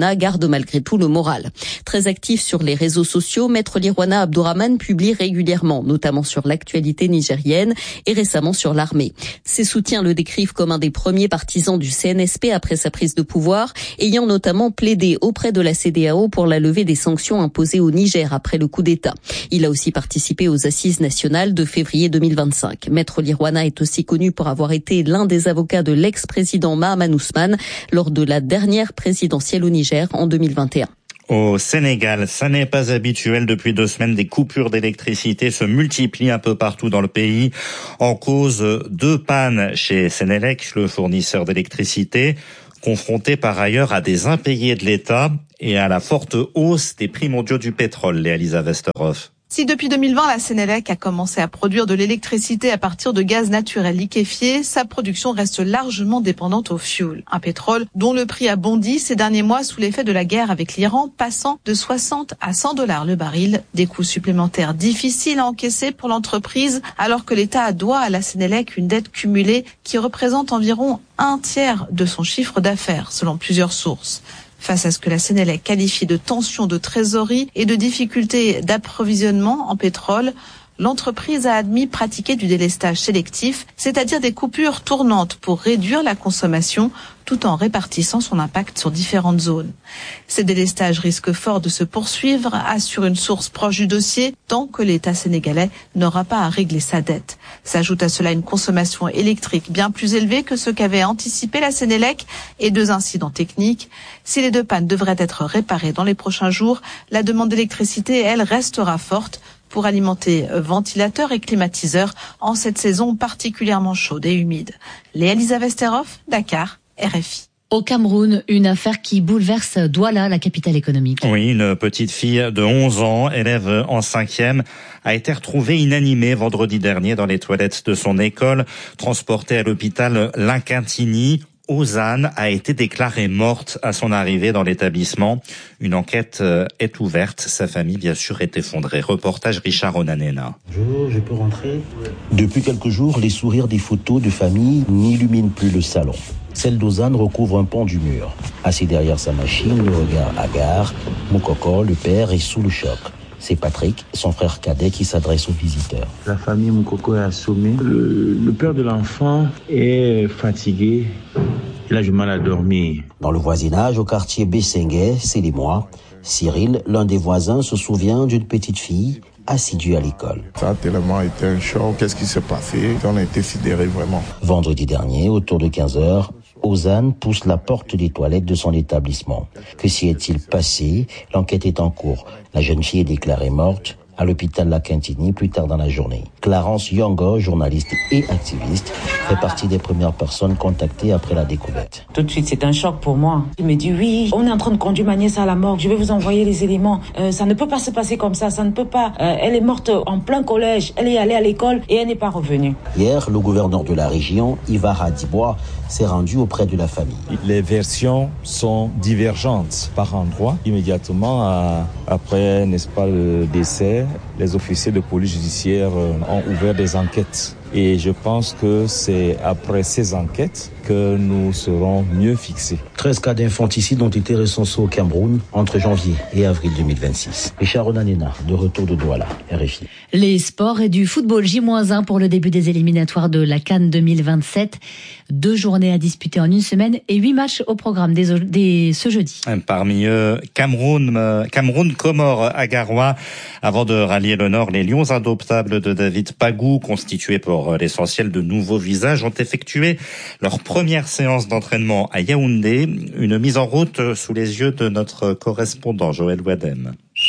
garde malgré tout le moral. Très actif sur les réseaux sociaux, Maître Lirwana Abdourahmane publie régulièrement, notamment sur l'actualité nigérienne et récemment sur l'armée. Ses soutiens le décrivent comme un des premiers partisans du C N S P après sa prise de pouvoir, ayant notamment plaidé auprès de la C E D E A O pour la levée des sanctions imposées au Niger après le coup d'État. Il a aussi participé aux assises nationales de février deux mille vingt-cinq. Maître Lirwana est aussi connu pour avoir été l'un des avocats de l'ex-président Mahaman Ousmane lors de la dernière présidentielle au Niger en deux mille vingt et un. Au Sénégal, ça n'est pas habituel. Depuis deux semaines, des coupures d'électricité se multiplient un peu partout dans le pays. En cause, deux pannes chez Sénélec, le fournisseur d'électricité, confronté par ailleurs à des impayés de l'État et à la forte hausse des prix mondiaux du pétrole. Léa-Lisa Westerhoff. Si depuis deux mille vingt, la Sénélec a commencé à produire de l'électricité à partir de gaz naturel liquéfié, sa production reste largement dépendante au fioul. Un pétrole dont le prix a bondi ces derniers mois sous l'effet de la guerre avec l'Iran, passant de soixante à cent dollars le baril. Des coûts supplémentaires difficiles à encaisser pour l'entreprise, alors que l'État doit à la Sénélec une dette cumulée qui représente environ un tiers de son chiffre d'affaires, selon plusieurs sources. Face à ce que la Sénélec qualifie de tension de trésorerie et de difficultés d'approvisionnement en pétrole, l'entreprise a admis pratiquer du délestage sélectif, c'est-à-dire des coupures tournantes pour réduire la consommation tout en répartissant son impact sur différentes zones. Ces délestages risquent fort de se poursuivre, assure une source proche du dossier, tant que l'État sénégalais n'aura pas à régler sa dette. S'ajoute à cela une consommation électrique bien plus élevée que ce qu'avait anticipé la Sénélec et deux incidents techniques. Si les deux pannes devraient être réparées dans les prochains jours, la demande d'électricité, elle, restera forte pour alimenter ventilateurs et climatiseurs en cette saison particulièrement chaude et humide. Léa-Lisa Westerhoff, Dakar, R F I. Au Cameroun, une affaire qui bouleverse Douala, la capitale économique. Oui, une petite fille de onze ans, élève en cinquième, a été retrouvée inanimée vendredi dernier dans les toilettes de son école, transportée à l'hôpital Linkintini. Ozane a été déclarée morte à son arrivée dans l'établissement. Une enquête est ouverte. Sa famille, bien sûr, est effondrée. Reportage Richard Onanena. Bonjour, je peux rentrer ? Depuis quelques jours, les sourires des photos de famille n'illuminent plus le salon. Celle d'Ozane recouvre un pan du mur. Assis derrière sa machine, le regard hagard, Moukoko, le père, est sous le choc. C'est Patrick, son frère cadet, qui s'adresse aux visiteurs. La famille Moukoko est assommée. Le, le père de l'enfant est fatigué. Il a du mal à dormir. Dans le voisinage, au quartier Bessengue, c'est les mois. Cyril, l'un des voisins, se souvient d'une petite fille assidue à l'école. Ça a tellement été un choc. Qu'est-ce qui s'est passé ? On a été sidérés vraiment. Vendredi dernier, autour de quinze heures, Ozane pousse la porte des toilettes de son établissement. Que s'y est-il passé ? L'enquête est en cours. La jeune fille est déclarée morte à l'hôpital Linkintini plus tard dans la journée. Clarence Yongo, journaliste et activiste, fait partie des premières personnes contactées après la découverte. Tout de suite, c'est un choc pour moi. Il me dit oui, on est en train de conduire ma nièce à la morgue, je vais vous envoyer les éléments. Euh, ça ne peut pas se passer comme ça, ça ne peut pas. Euh, elle est morte en plein collège, elle est allée à l'école et elle n'est pas revenue. Hier, le gouverneur de la région, Ivar Adibois, s'est rendu auprès de la famille. Les versions sont divergentes par endroits. Immédiatement euh, après, n'est-ce pas, le décès, les officiers de police judiciaire ont ouvert des enquêtes. Et je pense que c'est après ces enquêtes que nous serons mieux fixés. treize cas d'infanticide ont été recensés au Cameroun entre janvier et avril deux mille vingt-six. Richard Onanena, de retour de Douala, R F I. Les sports et du football J moins un pour le début des éliminatoires de la CAN deux mille vingt-sept. Deux journées à disputer en une semaine et huit matchs au programme dès, dès ce jeudi. Parmi eux, Cameroun, Cameroun, Comores, Agarois. Avant de rallier le Nord, les Lions indoptables de David Pagou, constitués pour l'essentiel de nouveaux visages, ont effectué leur première séance d'entraînement à Yaoundé. Une mise en route sous les yeux de notre correspondant Joël Wadem.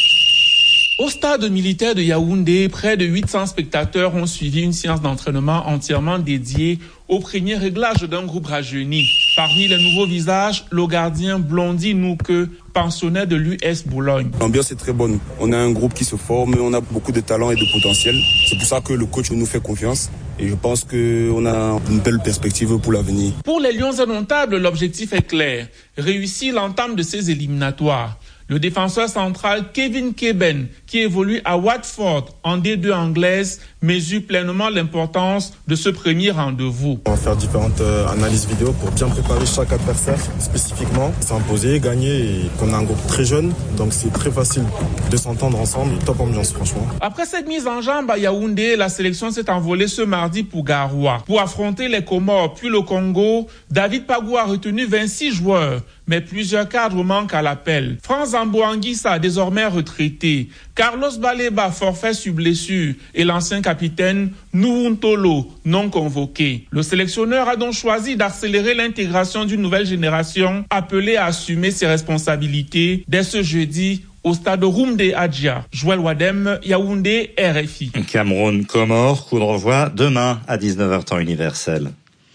Au stade militaire de Yaoundé, près de huit cents spectateurs ont suivi une séance d'entraînement entièrement dédiée au premier réglage d'un groupe rajeuni. Parmi les nouveaux visages, le gardien Blondi Nouke, pensionnaire de l'U S Boulogne. L'ambiance est très bonne. On a un groupe qui se forme, on a beaucoup de talent et de potentiel. C'est pour ça que le coach nous fait confiance et je pense qu'on a une belle perspective pour l'avenir. Pour les Lions indomptables, l'objectif est clair. Réussir l'entame de ces éliminatoires. Le défenseur central Kevin Keben, qui qui évolue à Watford en D deux anglaise, mesure pleinement l'importance de ce premier rendez-vous. On va faire différentes euh, analyses vidéo pour bien préparer chaque adversaire spécifiquement, s'imposer, gagner, et qu'on a un groupe très jeune, donc c'est très facile de s'entendre ensemble. Top ambiance franchement. Après cette mise en jambe à Yaoundé, la sélection s'est envolée ce mardi pour Garoua. Pour affronter les Comores puis le Congo, David Pagou a retenu vingt-six joueurs. Mais plusieurs cadres manquent à l'appel. Franz Ambouanguissa, désormais retraité. Carlos Baleba, forfait sur blessure. Et l'ancien capitaine Nuuntolo, non convoqué. Le sélectionneur a donc choisi d'accélérer l'intégration d'une nouvelle génération appelée à assumer ses responsabilités dès ce jeudi au stade Roumdé Adjia. Joël Wadem, Yaoundé, R F I. Cameroun, Comores, coup de renvoi demain à dix-neuf heures temps universel.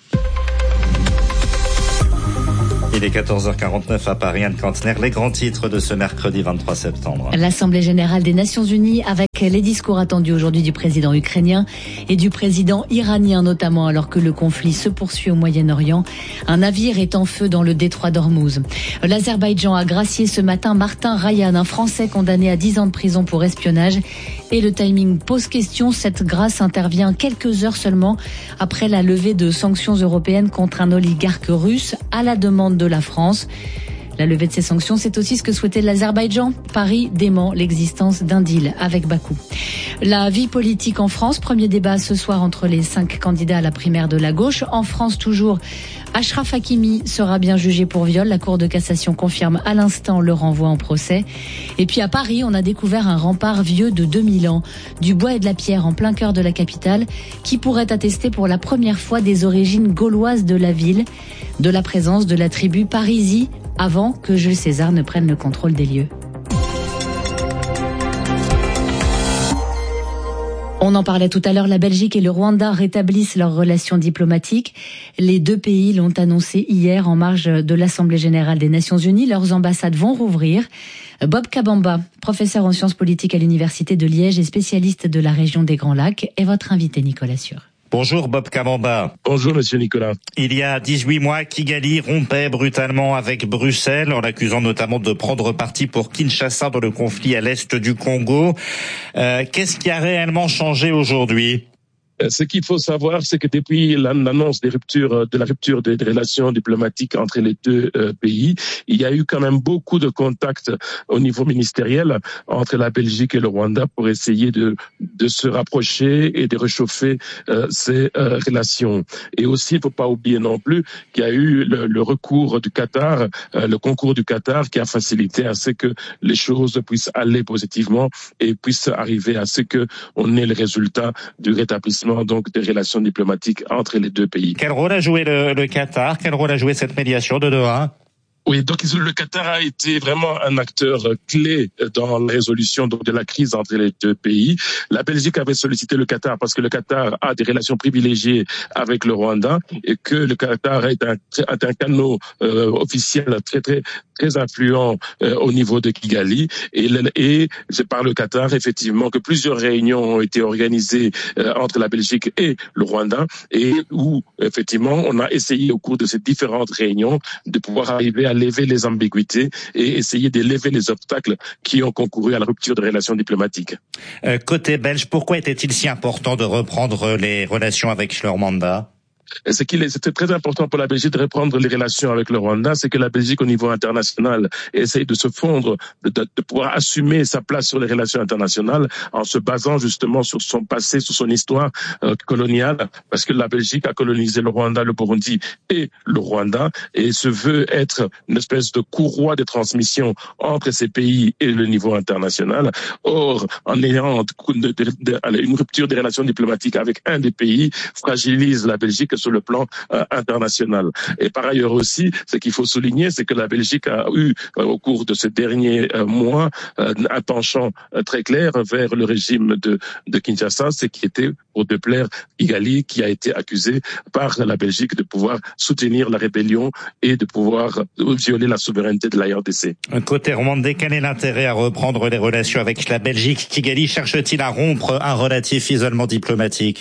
Il est quatorze heures quarante-neuf à Paris, Anne Kantner, les grands titres de ce mercredi vingt-trois septembre. L'Assemblée générale des Nations unies avec les discours attendus aujourd'hui du président ukrainien et du président iranien notamment, alors que le conflit se poursuit au Moyen-Orient. Un navire est en feu dans le détroit d'Ormuz. L'Azerbaïdjan a gracié ce matin Martin Rayan, un Français condamné à dix ans de prison pour espionnage. Et le timing pose question. Cette grâce intervient quelques heures seulement après la levée de sanctions européennes contre un oligarque russe à la demande de la France. La levée de ces sanctions, c'est aussi ce que souhaitait l'Azerbaïdjan. Paris dément l'existence d'un deal avec Bakou. La vie politique en France, premier débat ce soir entre les cinq candidats à la primaire de la gauche. En France, toujours, Achraf Hakimi sera bien jugé pour viol. La Cour de cassation confirme à l'instant le renvoi en procès. Et puis à Paris, on a découvert un rempart vieux de deux mille ans, du bois et de la pierre en plein cœur de la capitale, qui pourrait attester pour la première fois des origines gauloises de la ville, de la présence de la tribu Parisie, avant que Jules César ne prenne le contrôle des lieux. On en parlait tout à l'heure, la Belgique et le Rwanda rétablissent leurs relations diplomatiques. Les deux pays l'ont annoncé hier en marge de l'Assemblée générale des Nations unies. Leurs ambassades vont rouvrir. Bob Kabamba, professeur en sciences politiques à l'Université de Liège et spécialiste de la région des Grands Lacs, est votre invité, Nicolas Sûr. Bonjour Bob Kabamba. Bonjour Monsieur Nicolas. Il y a dix-huit mois, Kigali rompait brutalement avec Bruxelles en l'accusant notamment de prendre parti pour Kinshasa dans le conflit à l'est du Congo. Euh, qu'est-ce qui a réellement changé aujourd'hui ? Ce qu'il faut savoir, c'est que depuis l'annonce des ruptures, de la rupture des relations diplomatiques entre les deux euh, pays, il y a eu quand même beaucoup de contacts au niveau ministériel entre la Belgique et le Rwanda pour essayer de, de se rapprocher et de réchauffer euh, ces euh, relations. Et aussi, il ne faut pas oublier non plus qu'il y a eu le, le recours du Qatar, euh, le concours du Qatar qui a facilité à ce que les choses puissent aller positivement et puissent arriver à ce que on ait le résultat du rétablissement donc des relations diplomatiques entre les deux pays. Quel rôle a joué le, le Qatar ? Quel rôle a joué cette médiation de Doha ? Oui, donc le Qatar a été vraiment un acteur clé dans la résolution donc, de la crise entre les deux pays. La Belgique avait sollicité le Qatar parce que le Qatar a des relations privilégiées avec le Rwanda et que le Qatar est un, est un canal euh, officiel très très très influent euh, au niveau de Kigali. Et, et c'est par le Qatar effectivement que plusieurs réunions ont été organisées euh, entre la Belgique et le Rwanda et où effectivement on a essayé au cours de ces différentes réunions de pouvoir arriver à lever les ambiguïtés et essayer de lever les obstacles qui ont concouru à la rupture de relations diplomatiques. Euh, côté belge, pourquoi était-il si important de reprendre les relations avec le Rwanda ? Ce qu'il est, c'était très important pour la Belgique de reprendre les relations avec le Rwanda, c'est que la Belgique au niveau international essaye de se fondre, de, de pouvoir assumer sa place sur les relations internationales en se basant justement sur son passé, sur son histoire euh, coloniale, parce que la Belgique a colonisé le Rwanda, le Burundi et le Rwanda et se veut être une espèce de courroie de transmission entre ces pays et le niveau international. Or, en ayant de, de, de, une rupture des relations diplomatiques avec un des pays, fragilise la Belgique sur le plan euh, international. Et par ailleurs aussi, ce qu'il faut souligner, c'est que la Belgique a eu, euh, au cours de ces derniers euh, mois, euh, un penchant euh, très clair vers le régime de, de Kinshasa, ce qui était pour déplaire Kigali, qui a été accusé par la Belgique de pouvoir soutenir la rébellion et de pouvoir violer la souveraineté de la R D C. Côté rwandais, quel est l'intérêt à reprendre les relations avec la Belgique ? Kigali cherche-t-il à rompre un relatif isolement diplomatique ?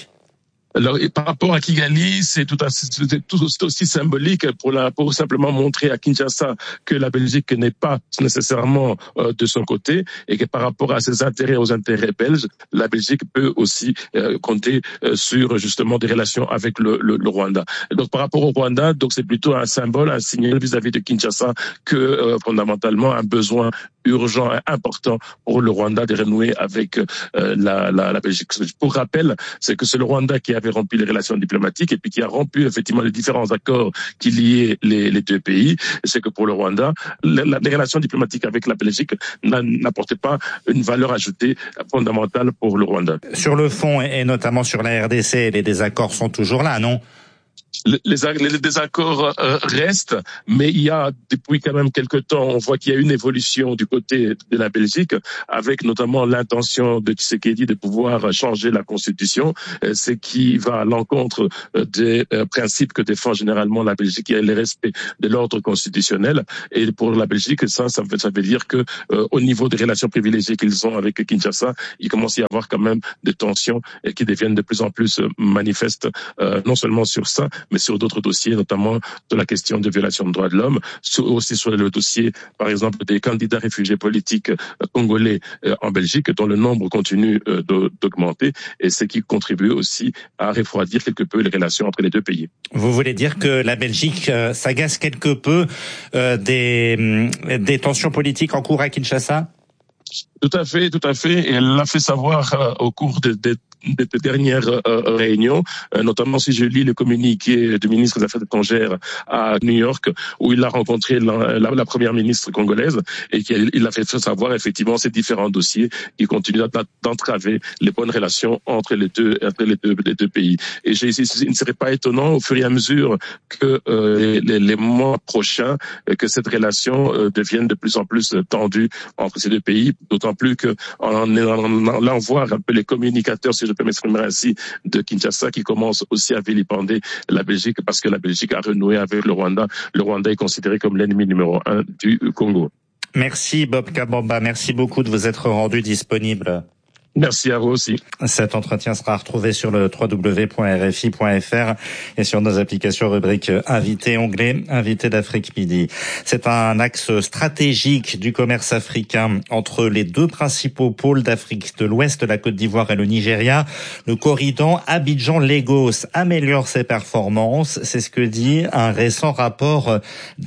Alors, par rapport à Kigali, c'est tout, c'est tout aussi symbolique pour, la, pour simplement montrer à Kinshasa que la Belgique n'est pas nécessairement euh, de son côté et que par rapport à ses intérêts, aux intérêts belges, la Belgique peut aussi euh, compter euh, sur justement des relations avec le, le, le Rwanda. Et donc, par rapport au Rwanda, donc c'est plutôt un symbole, un signal vis-à-vis de Kinshasa que euh, fondamentalement un besoin urgent et important pour le Rwanda de renouer avec euh, la, la, la Belgique. Pour rappel, c'est que c'est le Rwanda qui avait rompu les relations diplomatiques et puis qui a rompu effectivement les différents accords qui liaient les, les deux pays. C'est que pour le Rwanda, la, la, les relations diplomatiques avec la Belgique n'apportaient pas une valeur ajoutée fondamentale pour le Rwanda. Sur le fond et notamment sur la R D C, les désaccords sont toujours là, non ? Les, les, les désaccords euh, restent, mais il y a depuis quand même quelque temps, on voit qu'il y a une évolution du côté de la Belgique, avec notamment l'intention de Tshisekedi de pouvoir changer la Constitution, euh, ce qui va à l'encontre euh, des euh, principes que défend généralement la Belgique, qui est le respect de l'ordre constitutionnel. Et pour la Belgique, ça, ça veut, ça veut dire que euh, au niveau des relations privilégiées qu'ils ont avec Kinshasa, il commence à y avoir quand même des tensions et qui deviennent de plus en plus euh, manifestes, euh, non seulement sur ça, mais sur d'autres dossiers, notamment de la question de violation des droits de l'homme, aussi sur le dossier, par exemple, des candidats réfugiés politiques congolais en Belgique, dont le nombre continue d'augmenter, et ce qui contribue aussi à refroidir quelque peu les relations entre les deux pays. Vous voulez dire que la Belgique euh, s'agace quelque peu euh, des, des tensions politiques en cours à Kinshasa ? Tout à fait, tout à fait. Et elle l'a fait savoir euh, au cours des, des, des dernières euh, réunions, euh, notamment si je lis le communiqué du ministre des Affaires étrangères à New York, où il a rencontré la, la, la première ministre congolaise et qu'il il a fait savoir effectivement ces différents dossiers qui continuent d'entraver les bonnes relations entre les deux, entre les deux, les deux pays. Et j'ai, il ne serait pas étonnant au fur et à mesure que euh, les, les mois prochains, que cette relation euh, devienne de plus en plus tendue entre ces deux pays, d'autant plus que on, on, on, là on voit un peu les communicateurs, si je peux m'exprimer ainsi, de Kinshasa qui commencent aussi à vilipender la Belgique parce que la Belgique a renoué avec le Rwanda. Le Rwanda est considéré comme l'ennemi numéro un du Congo. Merci Bob Kabamba, merci beaucoup de vous être rendu disponible. Merci à vous aussi. Cet entretien sera retrouvé sur le w w w point r f i point f r et sur nos applications rubrique Invité onglet Invité d'Afrique Midi. C'est un axe stratégique du commerce africain entre les deux principaux pôles d'Afrique de l'Ouest, la Côte d'Ivoire et le Nigeria. Le corridor Abidjan-Lagos améliore ses performances. C'est ce que dit un récent rapport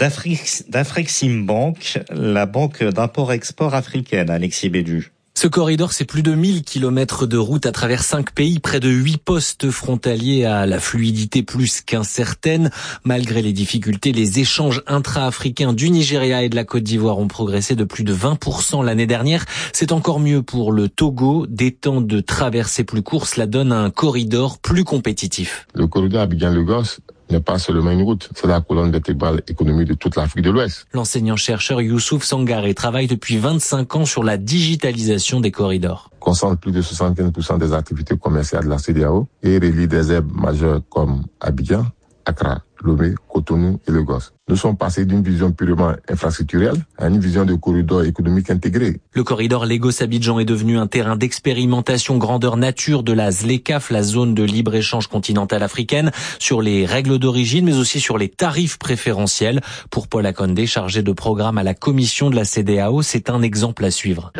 d'Afreximbank, la banque d'import-export africaine. Alexis Bédu. Ce corridor, c'est plus de mille kilomètres de route à travers cinq pays, près de huit postes frontaliers à la fluidité plus qu'incertaine. Malgré les difficultés, les échanges intra-africains du Nigeria et de la Côte d'Ivoire ont progressé de plus de vingt pour cent l'année dernière. C'est encore mieux pour le Togo. Des temps de traversée plus courts, cela donne un corridor plus compétitif. Le corridor Abidjan-Lagos n'est pas seulement une route, c'est la colonne vertébrale économique de toute l'Afrique de l'Ouest. L'enseignant-chercheur Youssouf Sangaré travaille depuis vingt-cinq ans sur la digitalisation des corridors. Concentre plus de soixante-quinze pour cent des activités commerciales de la C E D A O et relie des hubs majeurs comme Abidjan, Accra, Lomé, Cotonou et Lagos. Nous sommes passés d'une vision purement infrastructurelle à une vision de corridor économique intégré. Le corridor Lagos-Abidjan est devenu un terrain d'expérimentation grandeur nature de la ZLECAf, la zone de libre-échange continentale africaine, sur les règles d'origine, mais aussi sur les tarifs préférentiels. Pour Paul Akondé, chargé de programme à la commission de la C E D A O, c'est un exemple à suivre.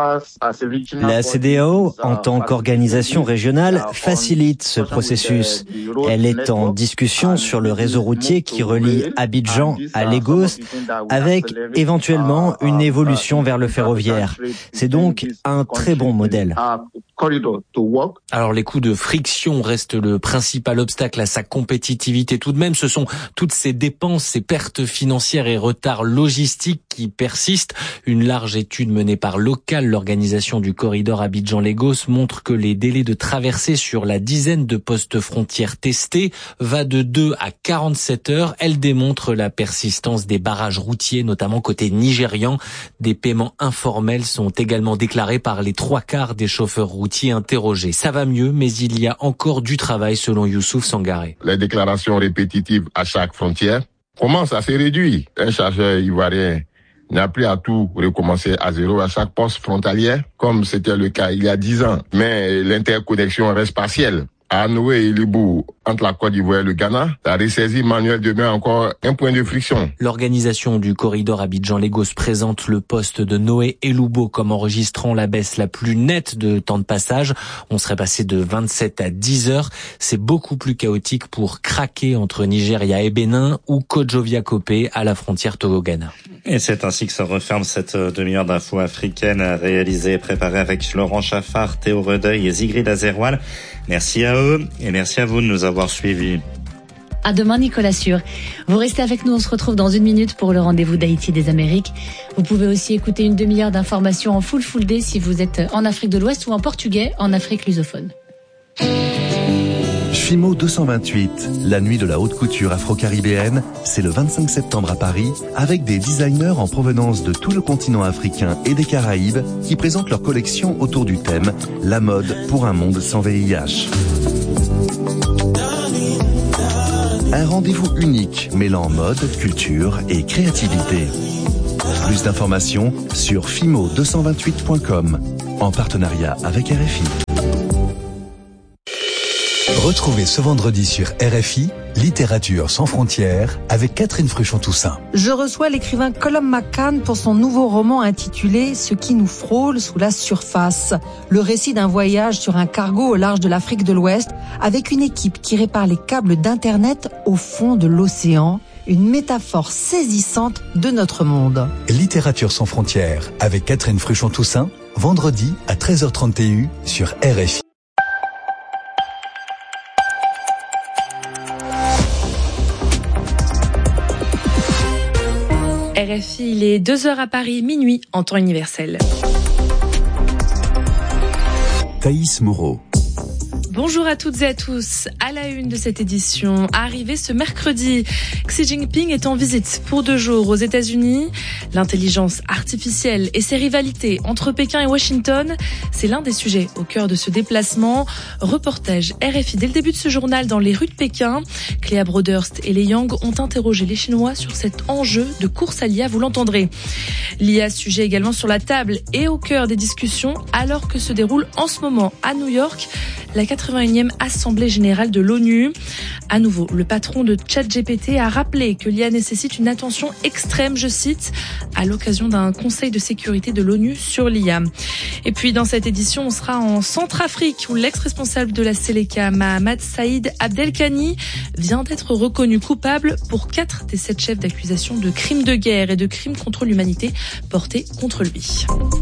La C E D A O, en tant qu'organisation régionale, facilite ce processus. Elle est en discussion sur le réseau routier qui relie Abidjan à Lagos, avec éventuellement une évolution vers le ferroviaire. C'est donc un très bon modèle. Alors les coûts de friction restent le principal obstacle à sa compétitivité. Tout de même, ce sont toutes ces dépenses, ces pertes financières et retards logistiques qui persistent. Une large étude menée par Local, l'organisation du corridor Abidjan-Lagos, montre que les délais de traversée sur la dizaine de postes frontières testés va de deux à quarante-sept heures. Elle démontre la persistance des barrages routiers, notamment côté nigérian. Des paiements informels sont également déclarés par les trois quarts des chauffeurs routiers interrogés. Ça va mieux, mais il y a encore du travail selon Youssouf Sangaré. Les déclarations répétitives à chaque frontière commencent à se réduire. Un chargeur ivoirien n'a plus à tout recommencer à zéro à chaque poste frontalier, comme c'était le cas il y a dix ans. Mais l'interconnexion reste partielle. À Noé et Libou, entre la Côte d'Ivoire et le Ghana, la ressaisie manuelle demeure encore un point de friction. L'organisation du corridor Abidjan-Lagos présente le poste de Noé et Lubo comme enregistrant la baisse la plus nette de temps de passage. On serait passé de vingt-sept à dix heures. C'est beaucoup plus chaotique pour Craquer entre Nigeria et Bénin ou Kodjovia-Kopé à la frontière Togo-Ghana. Et c'est ainsi que se referme cette demi-heure d'infos africaines réalisée et préparée avec Laurent Chaffard, Théo Redeuil et Zigrid Azeroual. Merci à eux et merci à vous de nous avoir suivis. À demain, Nicolas Sûr. Vous restez avec nous, on se retrouve dans une minute pour le rendez-vous d'Haïti des Amériques. Vous pouvez aussi écouter une demi-heure d'informations en full full day si vous êtes en Afrique de l'Ouest ou en portugais en Afrique lusophone. Fimo deux cent vingt-huit, la nuit de la haute couture afro-caribéenne, c'est le vingt-cinq septembre à Paris, avec des designers en provenance de tout le continent africain et des Caraïbes qui présentent leur collection autour du thème « La mode pour un monde sans V I H ». Un rendez-vous unique mêlant mode, culture et créativité. Plus d'informations sur fimo deux cent vingt-huit point com, en partenariat avec R F I. Retrouvez ce vendredi sur R F I, Littérature sans frontières, avec Catherine Fruchon-Toussaint. Je reçois l'écrivain Colum McCann pour son nouveau roman intitulé « Ce qui nous frôle sous la surface ». Le récit d'un voyage sur un cargo au large de l'Afrique de l'Ouest avec une équipe qui répare les câbles d'Internet au fond de l'océan. Une métaphore saisissante de notre monde. Littérature sans frontières, avec Catherine Fruchon-Toussaint, vendredi à treize heures trente sur R F I. R F I, il est deux heures à Paris, minuit en temps universel. Thaïs Moreau. Bonjour à toutes et à tous. À la une de cette édition, arrivée ce mercredi, Xi Jinping est en visite pour deux jours aux États-Unis. L'intelligence artificielle et ses rivalités entre Pékin et Washington, c'est l'un des sujets au cœur de ce déplacement. Reportage R F I dès le début de ce journal dans les rues de Pékin. Cléa Broderst et Lei Yang ont interrogé les Chinois sur cet enjeu de course à l'I A, vous l'entendrez. L'I A, sujet également sur la table et au cœur des discussions, alors que se déroule en ce moment à New York la quatre-vingt-unième Assemblée générale de l'ONU. À nouveau, le patron de ChatGPT a rappelé que l'I A nécessite une attention extrême, je cite, à l'occasion d'un conseil de sécurité de l'ONU sur l'I A. Et puis, dans cette édition, on sera en Centrafrique, où l'ex-responsable de la Seleka, Mahamat Saïd Abdelkani, vient d'être reconnu coupable pour quatre des sept chefs d'accusation de crimes de guerre et de crimes contre l'humanité portés contre lui.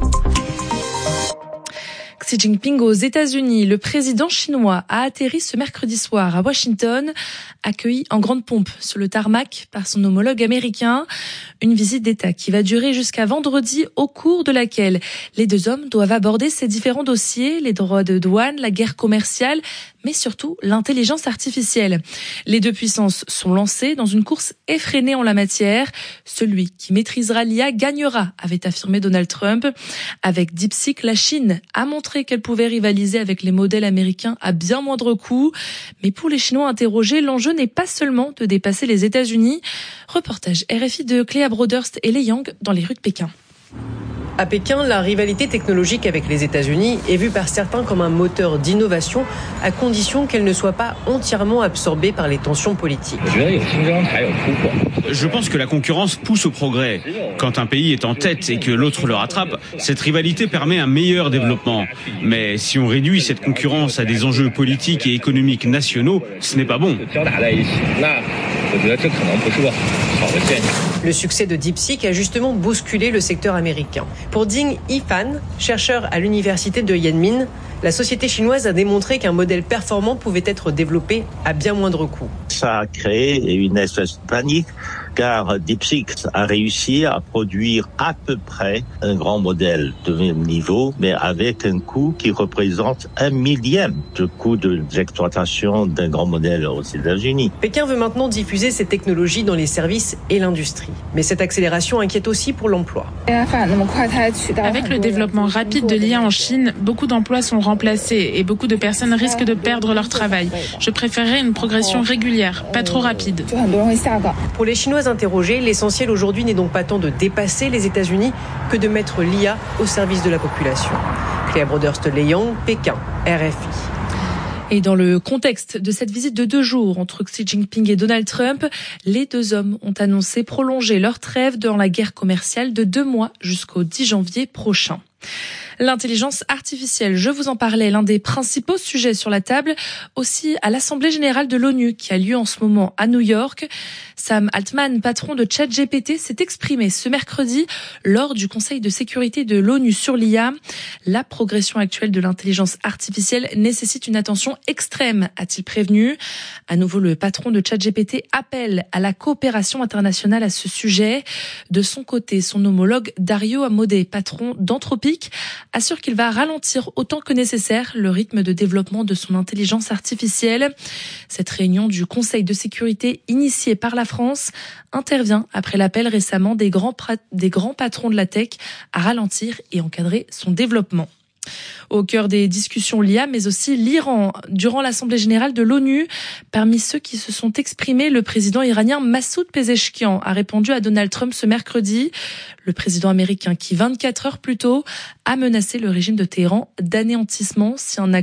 Xi Jinping aux États-Unis. Le président chinois a atterri ce mercredi soir à Washington, accueilli en grande pompe sur le tarmac par son homologue américain. Une visite d'État qui va durer jusqu'à vendredi, au cours de laquelle les deux hommes doivent aborder ces différents dossiers, les droits de douane, la guerre commerciale, mais surtout l'intelligence artificielle. Les deux puissances sont lancées dans une course effrénée en la matière. Celui qui maîtrisera l'I A gagnera, avait affirmé Donald Trump. Avec DeepSeek, la Chine a montré qu'elle pouvait rivaliser avec les modèles américains à bien moindre coût. Mais pour les Chinois interrogés, l'enjeu n'est pas seulement de dépasser les États-Unis. Reportage R F I de Cléa Broderst et Lei Yang dans les rues de Pékin. À Pékin, la rivalité technologique avec les États-Unis est vue par certains comme un moteur d'innovation, à condition qu'elle ne soit pas entièrement absorbée par les tensions politiques. Je pense que la concurrence pousse au progrès. Quand un pays est en tête et que l'autre le rattrape, cette rivalité permet un meilleur développement. Mais si on réduit cette concurrence à des enjeux politiques et économiques nationaux, ce n'est pas bon. Le succès de DeepSeek a justement bousculé le secteur américain. Pour Ding Yifan, chercheur à l'université de Yanmin, la société chinoise a démontré qu'un modèle performant pouvait être développé à bien moindre coût. Ça a créé une espèce de panique, car DeepSeek a réussi à produire à peu près un grand modèle de même niveau, mais avec un coût qui représente un millième du coût de l'exploitation d'un grand modèle aux États-Unis. Pékin veut maintenant diffuser ces technologies dans les services et l'industrie. Mais cette accélération inquiète aussi pour l'emploi. Avec le développement rapide de l'I A en Chine, beaucoup d'emplois sont remplacés et beaucoup de personnes risquent de perdre leur travail. Je préférerais une progression régulière, pas trop rapide. Pour les Chinois interrogés, l'essentiel aujourd'hui n'est donc pas tant de dépasser les États-Unis que de mettre l'I A au service de la population. Cléa Broderst, Lei Yang, Pékin, R F I. Et dans le contexte de cette visite de deux jours entre Xi Jinping et Donald Trump, les deux hommes ont annoncé prolonger leur trêve dans la guerre commerciale de deux mois jusqu'au dix janvier prochain. L'intelligence artificielle, je vous en parlais, l'un des principaux sujets sur la table, aussi à l'Assemblée générale de l'ONU qui a lieu en ce moment à New York. Sam Altman, patron de ChatGPT, s'est exprimé ce mercredi lors du Conseil de sécurité de l'ONU sur l'I A. La progression actuelle de l'intelligence artificielle nécessite une attention extrême, a-t-il prévenu. À nouveau, le patron de ChatGPT appelle à la coopération internationale à ce sujet. De son côté, son homologue Dario Amodei, patron d'Anthropic, assure qu'il va ralentir autant que nécessaire le rythme de développement de son intelligence artificielle. Cette réunion du Conseil de sécurité initiée par la France intervient après l'appel récemment des grands, des grands patrons de la tech à ralentir et encadrer son développement. Au cœur des discussions, l'I A, mais aussi l'Iran. Durant l'Assemblée générale de l'ONU, parmi ceux qui se sont exprimés, le président iranien Massoud Pezeshkian a répondu à Donald Trump ce mercredi. Le président américain qui, vingt-quatre heures plus tôt, a menacé le régime de Téhéran d'anéantissement si un